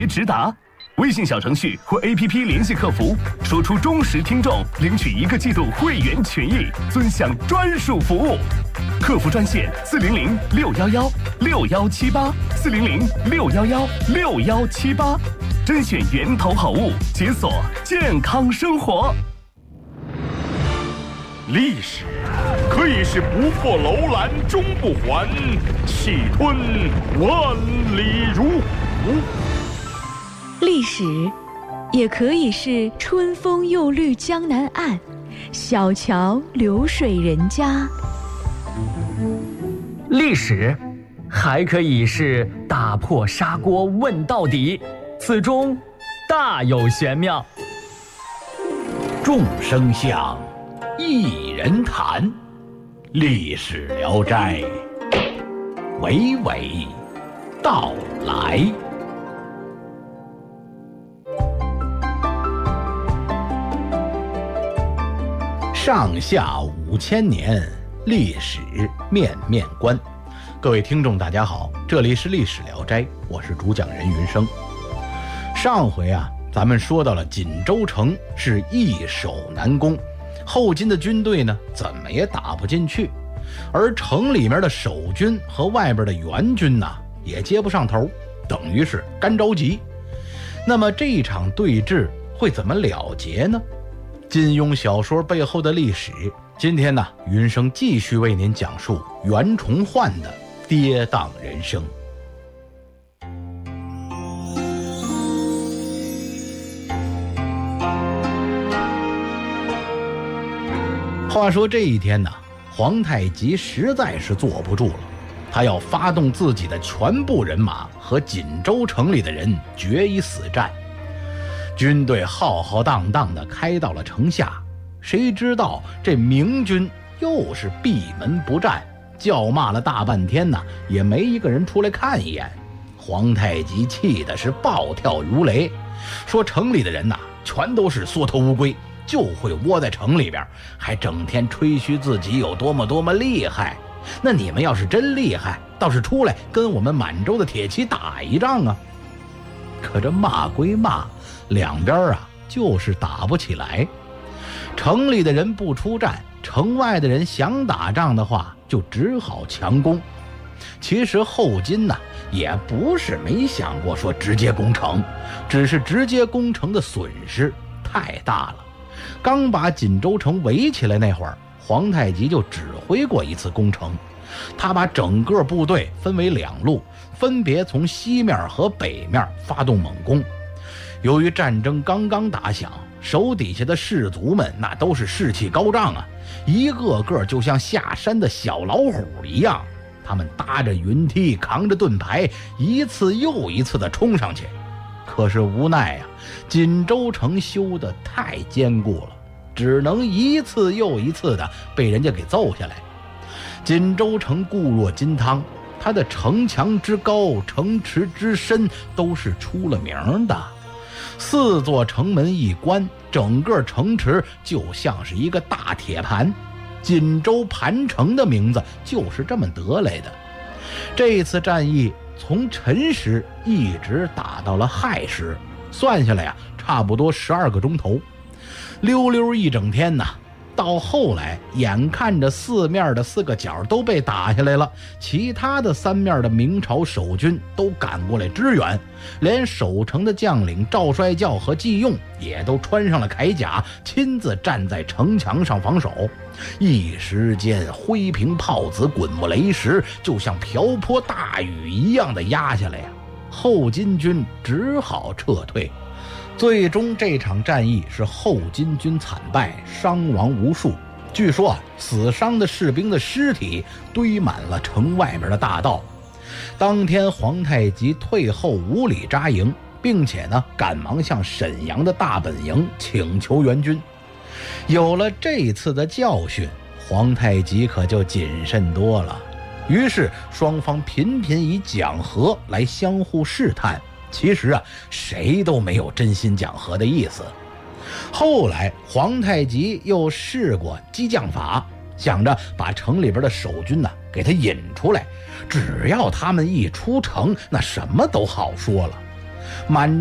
直达。微信小程序或 APP 联系客服，说出忠实听众，领取1个季度会员权益，尊享专属服务。客服专线400-611-6178，400-611-6178，甄选源头好物，解锁健康生活。 历史可以是不破楼兰终不还，气吞万里如虎。 历史也可以是春风又绿江南岸，小桥流水人家。 历史还可以是打破砂锅问到底，此中大有玄妙。 众生相，一人谈，历史聊斋，娓娓道来。上下5000年，历史面面观。各位听众大家好，这里是历史聊斋，我是主讲人云生。上回咱们说到了锦州城是易守难攻，后金的军队呢怎么也打不进去，而城里面的守军和外边的援军也接不上头，等于是干着急。那么这一场对峙会怎么了结呢？金庸小说背后的历史，今天云生继续为您讲述袁崇焕的跌宕人生。话说这一天皇太极实在是坐不住了，他要发动自己的全部人马和锦州城里的人决一死战。军队浩浩荡荡地开到了城下，谁知道这明军又是闭门不战，叫骂了大半天也没一个人出来看一眼。皇太极气的是暴跳如雷，说城里的人全都是缩头乌龟，就会窝在城里边，还整天吹嘘自己有多么厉害。那你们要是真厉害，倒是出来跟我们满洲的铁骑打一仗啊！可这骂归骂，两边就是打不起来。城里的人不出战，城外的人想打仗的话，就只好强攻。其实后金也不是没想过说直接攻城，只是直接攻城的损失太大了。刚把锦州城围起来那会儿，皇太极就指挥过一次攻城，他把整个部队分为2路，分别从西面和北面发动猛攻。由于战争刚刚打响，手底下的士卒们那都是士气高涨一个个就像下山的小老虎一样，他们搭着云梯，扛着盾牌，一次又一次地冲上去。可是无奈锦州城修得太坚固了，只能一次又一次的被人家给揍下来。锦州城固若金汤，它的城墙之高，城池之深都是出了名的。4座城门一关，整个城池就像是一个大铁盘，锦州盘城的名字就是这么得来的。这次战役从辰时一直打到了亥时，算下来差不多12个钟头，溜溜一整天到后来眼看着4面的4个角都被打下来了，其他的3面的明朝守军都赶过来支援，连守城的将领赵帅教和季用也都穿上了铠甲，亲自站在城墙上防守。一时间灰瓶炮子，滚木雷石，就像瓢泼大雨一样的压下来后金军只好撤退。最终这场战役是后金军惨败，伤亡无数。据说死伤的士兵的尸体堆满了城外边的大道。当天皇太极退后5里扎营，并且赶忙向沈阳的大本营请求援军。有了这次的教训，皇太极可就谨慎多了。于是双方频频以讲和来相互试探，其实谁都没有真心讲和的意思。后来皇太极又试过激将法，想着把城里边的守军给他引出来，只要他们一出城，那什么都好说了。 满